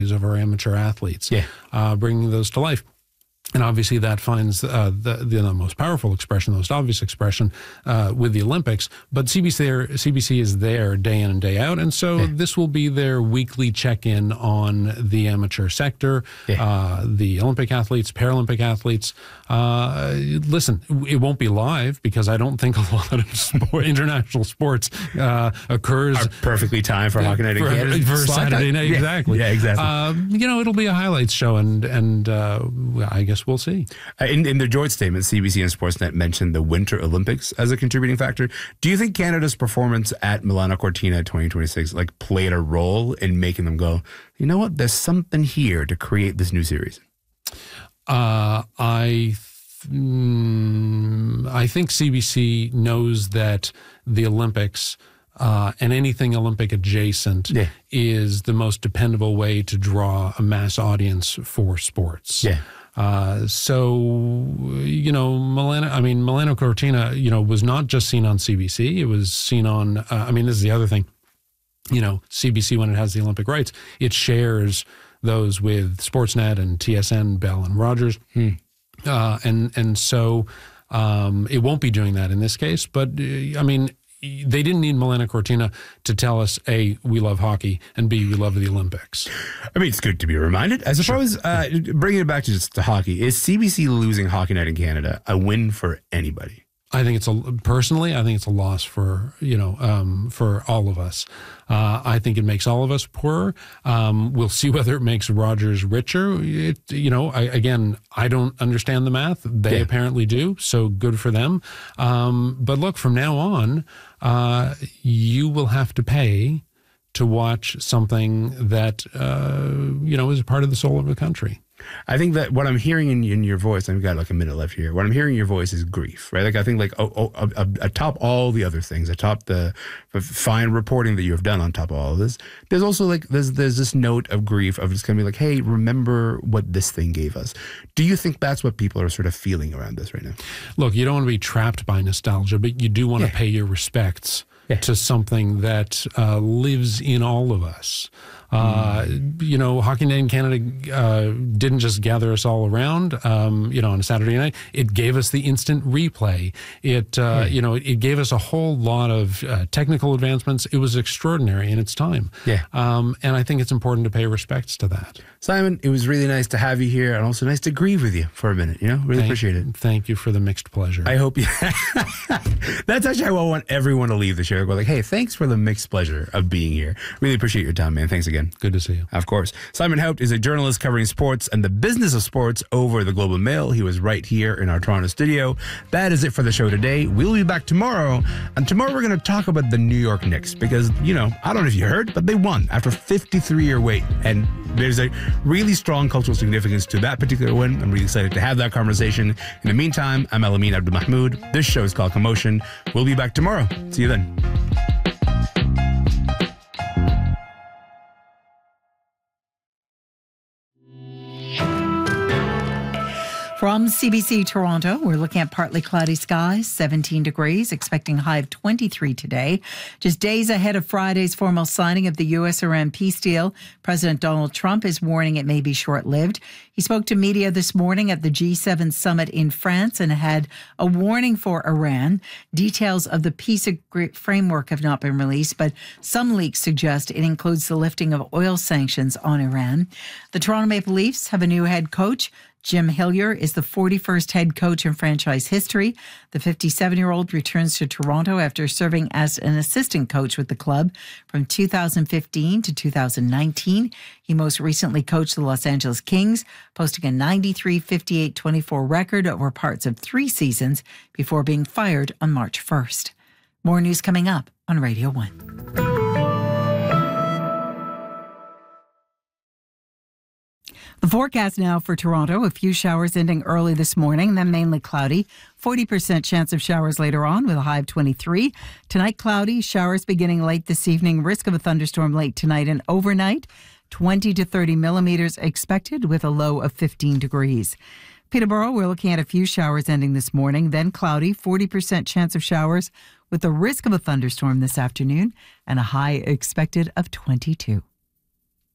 of our amateur athletes, bringing those to life. And obviously that finds the most powerful expression, the most obvious expression with the Olympics. But CBC is there day in and day out. And so this will be their weekly check-in on the amateur sector, the Olympic athletes, Paralympic athletes. Listen, it won't be live because I don't think a lot of international sports occurs. Are perfectly timed for Hockey Night in Canada. For Saturday night, exactly. Yeah, exactly. It'll be a highlights show, and I guess we'll see. In their joint statement, CBC and Sportsnet mentioned the Winter Olympics as a contributing factor. Do you think Canada's performance at Milano Cortina 2026 played a role in making them go, you know what, there's something here to create this new series? I think CBC knows that the Olympics and anything Olympic adjacent is the most dependable way to draw a mass audience for sports. Milano Cortina, was not just seen on CBC. It was seen on, this is the other thing, CBC, when it has the Olympic rights, it shares those with Sportsnet and TSN, Bell and Rogers. So it won't be doing that in this case, but they didn't need Milano Cortina to tell us, A, we love hockey, and B, we love the Olympics. It's good to be reminded. I suppose, bringing it back to just the hockey, is CBC losing Hockey Night in Canada a win for anybody? I think it's a loss for, for all of us. I think it makes all of us poorer. We'll see whether it makes Rogers richer. I don't understand the math. They apparently do, so good for them. But look, from now on, you will have to pay to watch something that, is a part of the soul of the country. I think that what I'm hearing in your voice, I've got a minute left here. What I'm hearing in your voice is grief, right? I think atop all the other things, atop the fine reporting that you have done on top of all of this, there's also there's this note of grief of just kind of hey, remember what this thing gave us. Do you think that's what people are sort of feeling around this right now? Look, you don't want to be trapped by nostalgia, but you do want to pay your respects to something that lives in all of us. Hockey Night in Canada didn't just gather us all around, on a Saturday night. It gave us the instant replay. It gave us a whole lot of technical advancements. It was extraordinary in its time. And I think it's important to pay respects to that. Simon, it was really nice to have you here, and also nice to grieve with you for a minute. Really appreciate it. Thank you for the mixed pleasure. I hope you. That's actually how I want everyone to leave the show. Go hey, thanks for the mixed pleasure of being here. Really appreciate your time, man. Thanks again. Good to see you. Of course. Simon Haupt is a journalist covering sports and the business of sports over the Globe and Mail. He was right here in our Toronto studio. That is it for the show today. We'll be back tomorrow. And tomorrow we're going to talk about the New York Knicks because, I don't know if you heard, but they won after a 53-year wait. And there's a really strong cultural significance to that particular win. I'm really excited to have that conversation. In the meantime, I'm Alameen Abdul-Mahmoud. This show is called Commotion. We'll be back tomorrow. See you then. From CBC Toronto, we're looking at partly cloudy skies, 17 degrees, expecting a high of 23 today. Just days ahead of Friday's formal signing of the U.S.-Iran peace deal, President Donald Trump is warning it may be short-lived. He spoke to media this morning at the G7 summit in France and had a warning for Iran. Details of the peace framework have not been released, but some leaks suggest it includes the lifting of oil sanctions on Iran. The Toronto Maple Leafs have a new head coach. Jim Hillier is the 41st head coach in franchise history. The 57-year-old returns to Toronto after serving as an assistant coach with the club from 2015 to 2019. He most recently coached the Los Angeles Kings, posting a 93-58-24 record over parts of 3 seasons before being fired on March 1st. More news coming up on Radio 1. The forecast now for Toronto, a few showers ending early this morning, then mainly cloudy. 40% chance of showers later on with a high of 23. Tonight, cloudy, showers beginning late this evening, risk of a thunderstorm late tonight and overnight. 20 to 30 millimeters expected with a low of 15 degrees. Peterborough, we're looking at a few showers ending this morning, then cloudy, 40% chance of showers with the risk of a thunderstorm this afternoon and a high expected of 22.